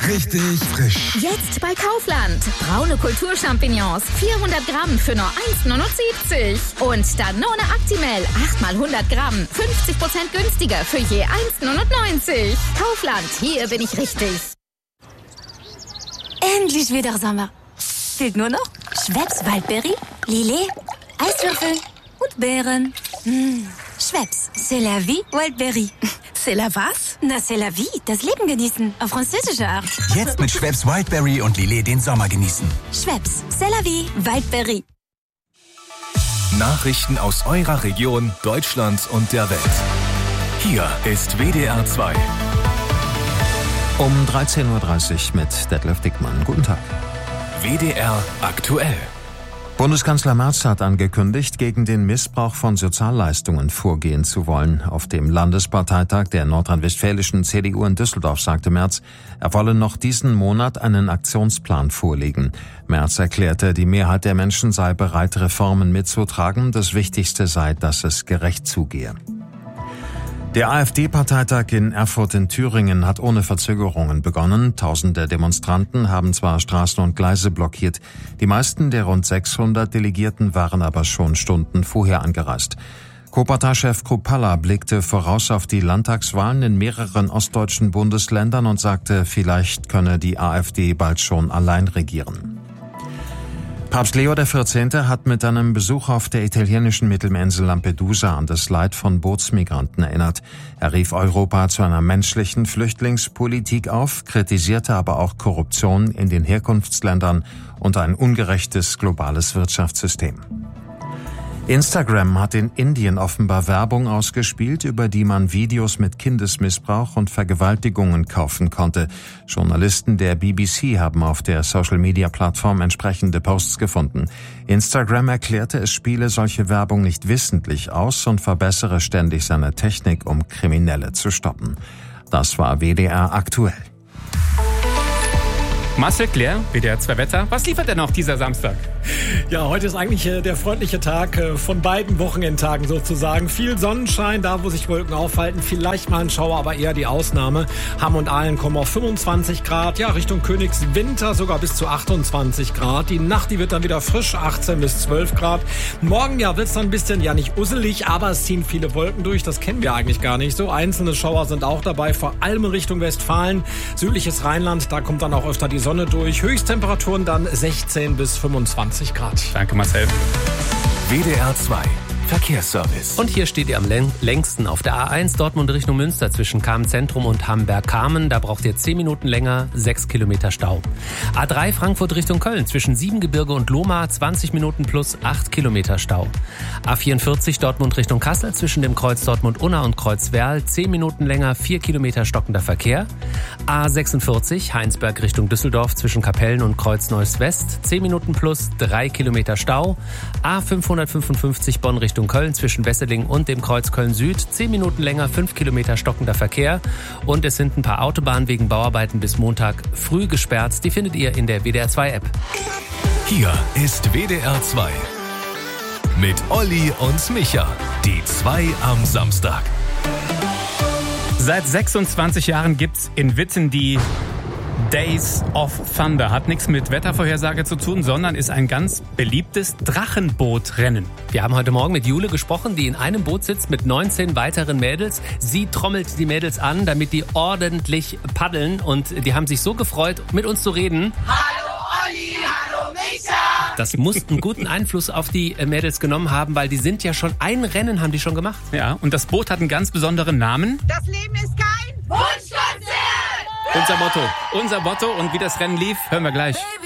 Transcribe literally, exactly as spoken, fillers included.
richtig frisch. Jetzt bei Kaufland. Braune Kulturchampignons, vierhundert Gramm für nur eins neunundsiebzig. Und Danone Actimel, acht mal hundert Gramm, fünfzig Prozent günstiger für je eins neunundneunzig. Kaufland, hier bin ich richtig. Endlich wieder Sommer. Fehlt nur noch Schweppes Waldberry, Lillet, Eiswürfel und Beeren. Mmh. Schweppes, c'est la vie, Wildberry. C'est la was? Na, c'est la vie, das Leben genießen, auf französische Art. Jetzt mit Schweppes Wildberry und Lillet den Sommer genießen. Schweppes, c'est la vie, Wildberry. Nachrichten aus eurer Region, Deutschland und der Welt. Hier ist W D R zwei. Um dreizehn Uhr dreißig mit Detlef Dickmann. Guten Tag. W D R aktuell. Bundeskanzler Merz hat angekündigt, gegen den Missbrauch von Sozialleistungen vorgehen zu wollen. Auf dem Landesparteitag der nordrhein-westfälischen C D U in Düsseldorf sagte Merz, er wolle noch diesen Monat einen Aktionsplan vorlegen. Merz erklärte, die Mehrheit der Menschen sei bereit, Reformen mitzutragen. Das Wichtigste sei, dass es gerecht zugehe. Der AfD-Parteitag in Erfurt in Thüringen hat ohne Verzögerungen begonnen. Tausende Demonstranten haben zwar Straßen und Gleise blockiert. Die meisten der rund sechshundert Delegierten waren aber schon Stunden vorher angereist. Co-Parteichef Kruppalla blickte voraus auf die Landtagswahlen in mehreren ostdeutschen Bundesländern und sagte, vielleicht könne die AfD bald schon allein regieren. Papst Leo der vierzehnte hat mit einem Besuch auf der italienischen Mittelmeerinsel Lampedusa an das Leid von Bootsmigranten erinnert. Er rief Europa zu einer menschlichen Flüchtlingspolitik auf, kritisierte aber auch Korruption in den Herkunftsländern und ein ungerechtes globales Wirtschaftssystem. Instagram hat in Indien offenbar Werbung ausgespielt, über die man Videos mit Kindesmissbrauch und Vergewaltigungen kaufen konnte. Journalisten der B B C haben auf der Social-Media-Plattform entsprechende Posts gefunden. Instagram erklärte, es spiele solche Werbung nicht wissentlich aus und verbessere ständig seine Technik, um Kriminelle zu stoppen. Das war W D R aktuell. Marcel Claire, W D R zwei Wetter. Was liefert denn auch dieser Samstag? Ja, heute ist eigentlich äh, der freundliche Tag äh, von beiden Wochenendtagen sozusagen. Viel Sonnenschein, da wo sich Wolken aufhalten. Vielleicht mal ein Schauer, aber eher die Ausnahme. Hamm und Aalen kommen auf fünfundzwanzig Grad. Ja, Richtung Königswinter sogar bis zu achtundzwanzig Grad. Die Nacht, die wird dann wieder frisch, achtzehn bis zwölf Grad. Morgen, ja, wird's dann ein bisschen, ja nicht usselig, aber es ziehen viele Wolken durch. Das kennen wir eigentlich gar nicht so. Einzelne Schauer sind auch dabei, vor allem in Richtung Westfalen. Südliches Rheinland, da kommt dann auch öfter die Sonne durch. Höchsttemperaturen dann sechzehn bis fünfundzwanzig Grad. Danke, Marcel. W D R zwei Verkehrsservice. Und hier steht ihr am längsten auf der A eins Dortmund Richtung Münster zwischen Kamen-Zentrum und Hamberg-Kamen. Da braucht ihr zehn Minuten länger, sechs Kilometer Stau. A drei Frankfurt Richtung Köln zwischen Siebengebirge und Lohmar zwanzig Minuten plus acht Kilometer Stau. A vierundvierzig Dortmund Richtung Kassel zwischen dem Kreuz Dortmund-Unna und Kreuz Werl zehn Minuten länger, vier Kilometer stockender Verkehr. A sechsundvierzig Heinsberg Richtung Düsseldorf zwischen Kapellen und Kreuz Neuss West zehn Minuten plus drei Kilometer Stau. A fünfhundertfünfundfünfzig Bonn Richtung Köln zwischen Wesseling und dem Kreuz Köln-Süd. zehn Minuten länger, fünf Kilometer stockender Verkehr. Und es sind ein paar Autobahnen wegen Bauarbeiten bis Montag früh gesperrt. Die findet ihr in der W D R zwei App. Hier ist W D R zwei. Mit Olli und Micha. Die zwei am Samstag. Seit sechsundzwanzig Jahren gibt's in Witten die Days of Thunder. Hat nichts mit Wettervorhersage zu tun, sondern ist ein ganz beliebtes Drachenbootrennen. Wir haben heute Morgen mit Jule gesprochen, die in einem Boot sitzt mit neunzehn weiteren Mädels. Sie trommelt die Mädels an, damit die ordentlich paddeln. Und die haben sich so gefreut, mit uns zu reden. Hallo Olli, hallo Micha! Das muss einen guten Einfluss auf die Mädels genommen haben, weil die sind ja schon, ein Rennen haben die schon gemacht. Ja, und das Boot hat einen ganz besonderen Namen. Das Leben ist kein Wunschkonzert! Unser Motto, unser Motto und wie das Rennen lief, hören wir gleich. Baby.